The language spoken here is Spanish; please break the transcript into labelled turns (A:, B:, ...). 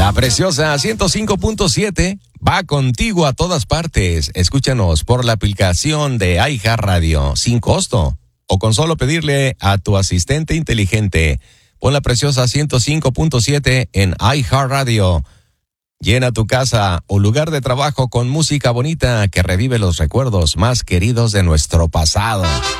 A: La preciosa 105.7 va contigo a todas partes. Escúchanos por la aplicación de iHeartRadio sin costo o con solo pedirle a tu asistente inteligente. Pon la preciosa 105.7 en iHeartRadio. Llena tu casa o lugar de trabajo con música bonita que revive los recuerdos más queridos de nuestro pasado.